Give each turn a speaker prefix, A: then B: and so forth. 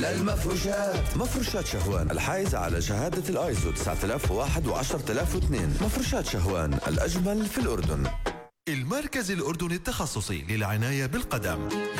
A: المفروشات. مفروشات شهوان الحائزة على شهادة الايزو 9001 و10002. مفروشات شهوان الأجمل في الأردن.
B: المركز الأردني التخصصي للعناية بالقدم